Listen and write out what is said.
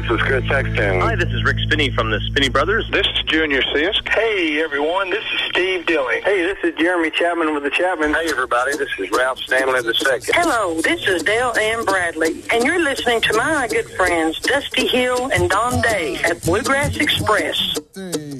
is Chris Sexton. Hi, this is Rick Spinney from the Spinney Brothers. This is Junior Sisk. Hey, everyone, this is Steve Dilling. Hey, this is Jeremy Chapman with the Chapman. Hey, everybody, this is Ralph Stanley II. Hello, this is Dale Ann Bradley, and you're listening to my good friends Dusty Hill and Don Day at Bluegrass Express.